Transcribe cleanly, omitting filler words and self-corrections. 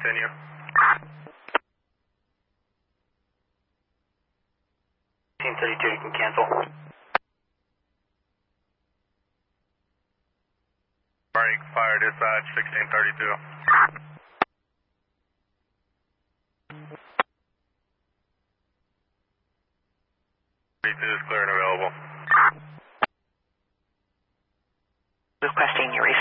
Continue. 1632, you can cancel. Break, fire dispatch, 1632. 32 is clear and available. Requesting your